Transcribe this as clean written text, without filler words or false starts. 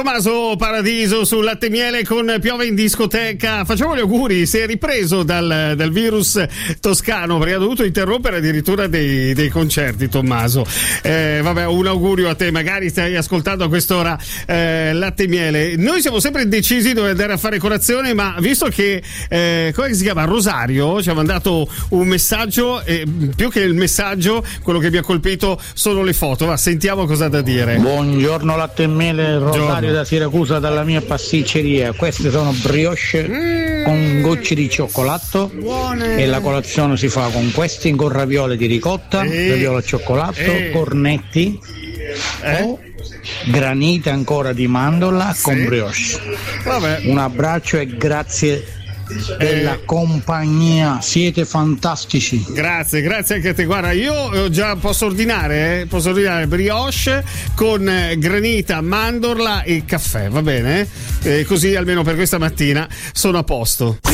Tommaso Paradiso sul Latte Miele con Piove in discoteca. Facciamo gli auguri, si è ripreso dal virus toscano perché ha dovuto interrompere addirittura dei concerti, Tommaso. Vabbè, un augurio a te, magari stai ascoltando a quest'ora Latte Miele. Noi siamo sempre indecisi dove andare a fare colazione, ma visto che come si chiama? Rosario ci ha mandato un messaggio, più che il messaggio, quello che mi ha colpito sono le foto. Va, sentiamo cosa ha da dire. Buongiorno Latte Miele, Rosario da Siracusa, dalla mia pasticceria. Queste sono brioche con gocce di cioccolato. Buone. E la colazione si fa con questi, con raviole di ricotta, raviole al cioccolato, cornetti o granite ancora di mandorla con brioche. Vabbè. Un abbraccio e grazie della compagnia, siete fantastici. Grazie anche a te. Guarda, io già posso ordinare brioche con granita, mandorla e caffè, va bene? Così almeno per questa mattina sono a posto.